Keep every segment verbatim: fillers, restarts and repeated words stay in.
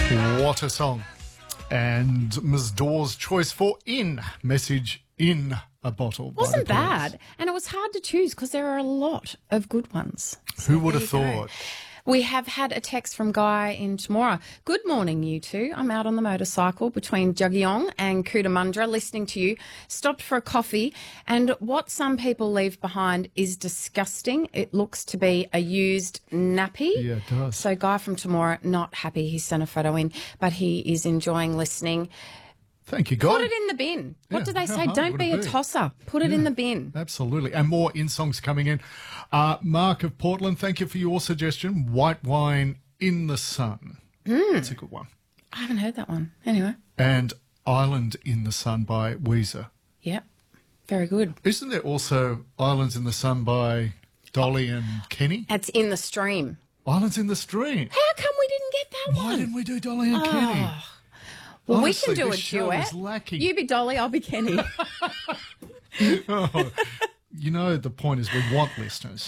What a song. And Miz Dawes' choice for In, message in a bottle. by Wasn't the Police. bad. And it was hard to choose because there are a lot of good ones. So Who would there have you go. thought? We have had a text from Guy in Temora. Good morning, you two. I'm out on the motorcycle between Juggiong and Cootamundra listening to you. Stopped for a coffee, and what some people leave behind is disgusting. It looks to be a used nappy. Yeah, it does. So Guy from Temora, not happy he sent a photo in, but he is enjoying listening. Thank you, God. Put it in the bin. What Yeah, do they how say? hard Don't would be it a be? tosser. Put it in the bin. Absolutely. And more in songs coming in. Uh, Mark of Portland, thank you for your suggestion. White Wine in the Sun. Mm. That's a good one. I haven't heard that one. Anyway. And Island in the Sun by Weezer. Yep. Very good. Isn't there also Islands in the Sun by Dolly and Kenny? That's in the stream. Islands in the Stream. How come we didn't get that Why one? didn't we do Dolly and Kenny? Well, Honestly, we can do this a show duet. is lacking. You be Dolly, I'll be Kenny. Oh, you know, the point is we want listeners.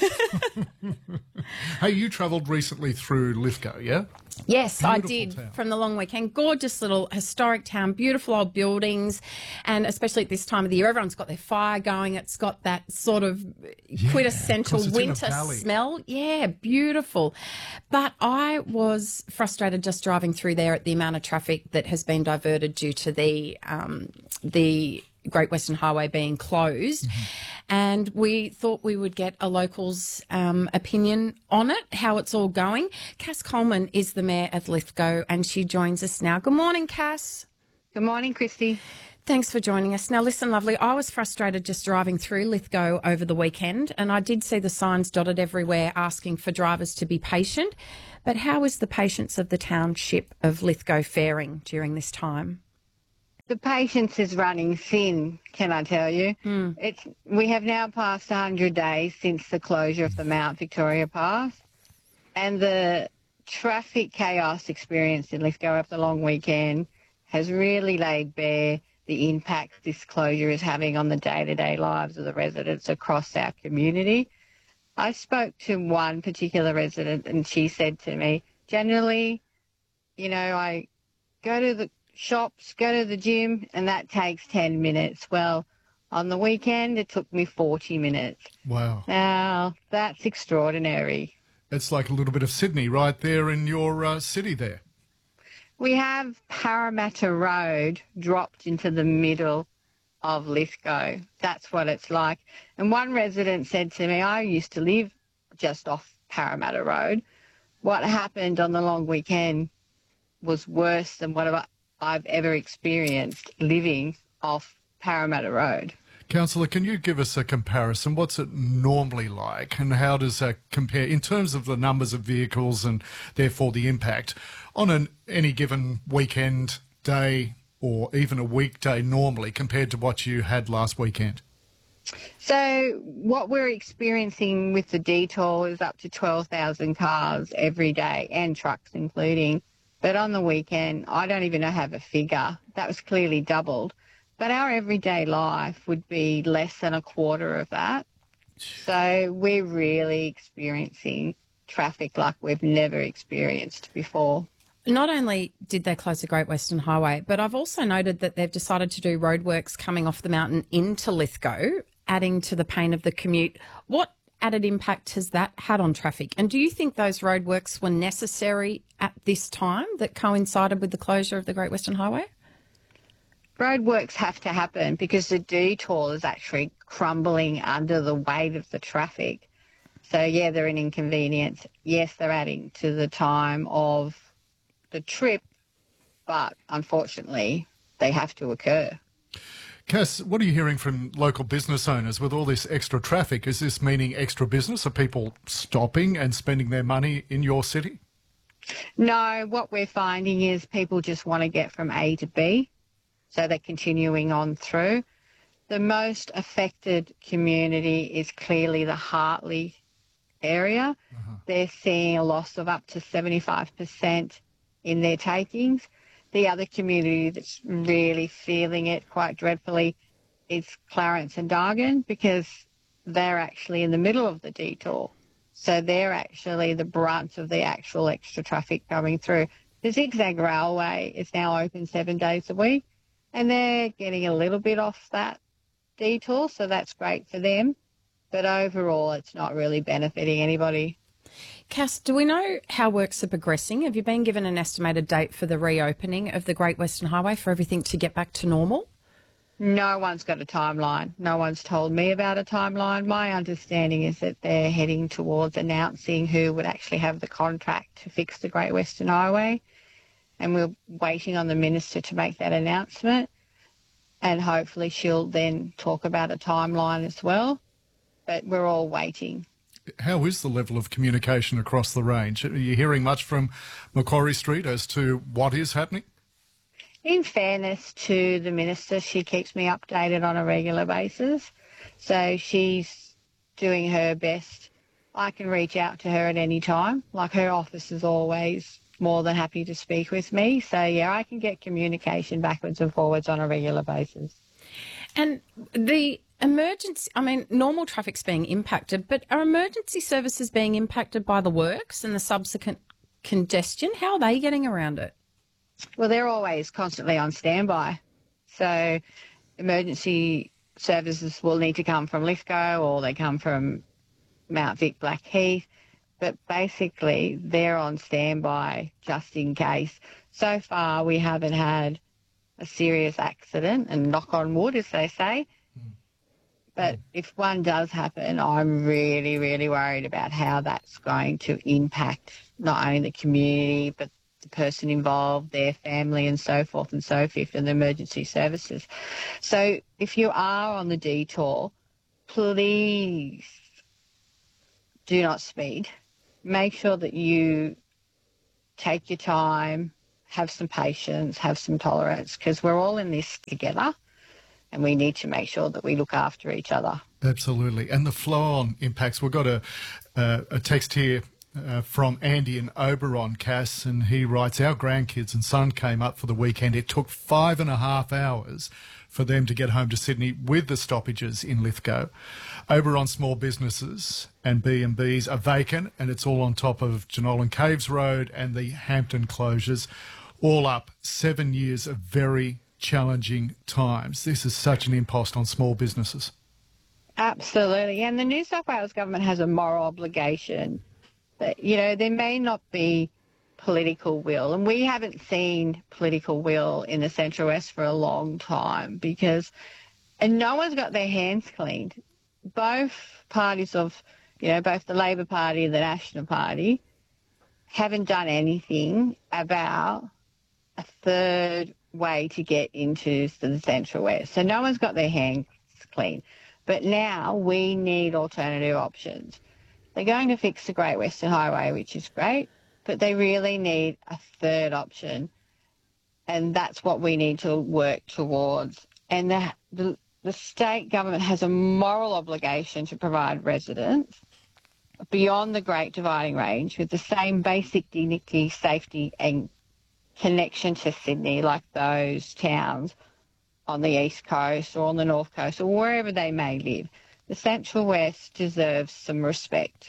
Hey, you travelled recently through Lithgow, yeah? Yes, I Beautiful did. town. From the long weekend. Gorgeous little historic town, beautiful old buildings. And especially at this time of the year, everyone's got their fire going. It's got that sort of quintessential 'cause it's in a winter valley. smell. Yeah, beautiful. But I was frustrated just driving through there at the amount of traffic that has been diverted due to the um, the Great Western Highway being closed. Mm-hmm. And we thought we would get a local's um, opinion on it, how it's all going. Cass Coleman is the Mayor of Lithgow and she joins us now. Good morning, Cass. Good morning, Christy. Thanks for joining us. Now, listen, lovely, I was frustrated just driving through Lithgow over the weekend and I did see the signs dotted everywhere asking for drivers to be patient. But how is the patience of the township of Lithgow faring during this time? The patience is running thin, can I tell you? Mm. It's we have now passed one hundred days since the closure of the Mount Victoria Pass, and the traffic chaos experienced in Lithgow over the long weekend has really laid bare the impact this closure is having on the day-to-day lives of the residents across our community. I spoke to one particular resident and she said to me, generally, you know, I go to the shops, go to the gym, and that takes ten minutes. Well, on the weekend, it took me forty minutes. Wow. Now, that's extraordinary. It's like a little bit of Sydney right there in your uh, city there. We have Parramatta Road dropped into the middle of Lithgow. That's what it's like. And one resident said to me, I used to live just off Parramatta Road. What happened on the long weekend was worse than what I've I've ever experienced living off Parramatta Road. Councillor, can you give us a comparison? What's it normally like and how does that compare in terms of the numbers of vehicles and therefore the impact on an, any given weekend, day or even a weekday normally compared to what you had last weekend? So what we're experiencing with the detour is up to twelve thousand cars every day and trucks including. But on the weekend, I don't even have a figure. That was clearly doubled. But our everyday life would be less than a quarter of that. So we're really experiencing traffic like we've never experienced before. Not only did they close the Great Western Highway, but I've also noted that they've decided to do roadworks coming off the mountain into Lithgow, adding to the pain of the commute. What added impact has that had on traffic? And do you think those roadworks were necessary at this time that coincided with the closure of the Great Western Highway? Roadworks have to happen because the detour is actually crumbling under the weight of the traffic. So, yeah, they're an inconvenience. Yes, they're adding to the time of the trip, but unfortunately, they have to occur. Cass, what are you hearing from local business owners with all this extra traffic? Is this meaning extra business? Are people stopping and spending their money in your city? No, what we're finding is people just want to get from A to B, so they're continuing on through. The most affected community is clearly the Hartley area. Uh-huh. They're seeing a loss of up to seventy-five percent in their takings. The other community that's really feeling it quite dreadfully is Clarence and Dargan because they're actually in the middle of the detour. So they're actually the brunt of the actual extra traffic coming through. The Zigzag Railway is now open seven days a week, and they're getting a little bit off that detour, so that's great for them. But overall, it's not really benefiting anybody. Cass, do we know how works are progressing? Have you been given an estimated date for the reopening of the Great Western Highway for everything to get back to normal? No one's got a timeline. No one's told me about a timeline. My understanding is that they're heading towards announcing who would actually have the contract to fix the Great Western Highway. And we're waiting on the Minister to make that announcement. And hopefully she'll then talk about a timeline as well. But we're all waiting. How is the level of communication across the range? Are you hearing much from Macquarie Street as to what is happening? In fairness to the Minister, she keeps me updated on a regular basis. So she's doing her best. I can reach out to her at any time. Like, her office is always more than happy to speak with me. So, yeah, I can get communication backwards and forwards on a regular basis. And the emergency, I mean, normal traffic's being impacted, but are emergency services being impacted by the works and the subsequent congestion? How are they getting around it? Well, they're always constantly on standby. So emergency services will need to come from Lithgow or they come from Mount Vic Blackheath. But basically, they're on standby just in case. So far, we haven't had a serious accident, and knock on wood, as they say. Mm. But if one does happen, I'm really, really worried about how that's going to impact not only the community, but the person involved, their family, and so forth and so forth, and the emergency services. So if you are on the detour, please do not speed. Make sure that you take your time, have some patience, have some tolerance, because we're all in this together and we need to make sure that we look after each other. Absolutely. And the flow-on impacts. We've got a, uh, a text here uh, from Andy in Oberon, Cass, and he writes, our grandkids and son came up for the weekend. It took five and a half hours for them to get home to Sydney with the stoppages in Lithgow. Oberon small businesses and B and Bs are vacant, and it's all on top of Jenolan Caves Road and the Hampton closures. All up, seven years of very challenging times. This is such an impost on small businesses. Absolutely. And the New South Wales government has a moral obligation that, you know, there may not be political will, and we haven't seen political will in the Central West for a long time because, and no one's got their hands cleaned. Both parties of, you know, both the Labor Party and the National Party haven't done anything about a third way to get into the Central West. So no one's got their hands clean. But now we need alternative options. They're going to fix the Great Western Highway, which is great, but they really need a third option. And that's what we need to work towards. And the, the, the state government has a moral obligation to provide residents beyond the Great Dividing Range with the same basic dignity, safety and connection to Sydney like those towns on the East Coast or on the North Coast or wherever they may live. The Central West deserves some respect.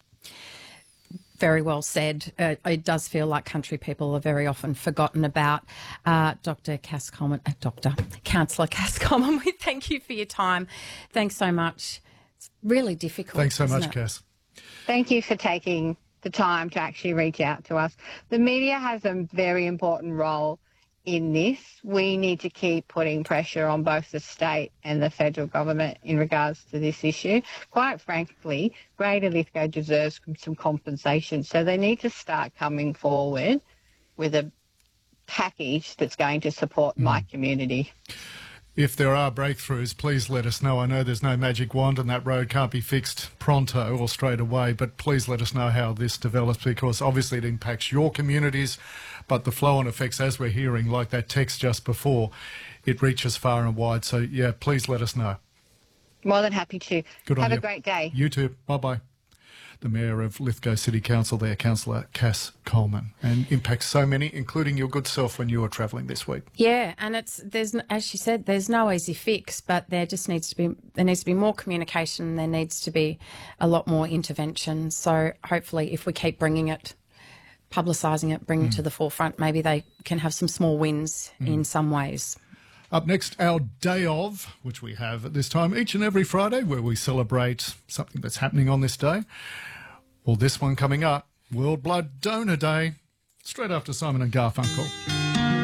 Very well said. Uh, it does feel like country people are very often forgotten about. Uh, Doctor Cass Coleman, uh, Doctor Councillor Cass Coleman, we thank you for your time. Thanks so much. It's really difficult. Thanks so much, it? Cass. Thank you for taking the time to actually reach out to us. The media has a very important role in this. We need to keep putting pressure on both the state and the federal government in regards to this issue. Quite frankly, Greater Lithgow deserves some compensation, so they need to start coming forward with a package that's going to support mm. my community. If there are breakthroughs, please let us know. I know there's no magic wand and that road can't be fixed pronto or straight away, but please let us know how this develops because obviously it impacts your communities, but the flow-on effects, as we're hearing, like that text just before, it reaches far and wide. So, yeah, please let us know. More than happy to. Good on Have you. a great day. You too. Bye-bye. The Mayor of Lithgow City Council there, Councillor Cass Coleman, and impacts so many, including your good self when you were travelling this week. Yeah, and it's there's as she said, there's no easy fix, but there just needs to be there needs to be more communication. There needs to be a lot more intervention. So hopefully, if we keep bringing it publicising it, bringing it to the forefront, maybe they can have some small wins in some ways. Up next, our day of, which we have at this time each and every Friday, where we celebrate something that's happening on this day. Well, this one coming up, World Blood Donor Day, straight after Simon and Garfunkel.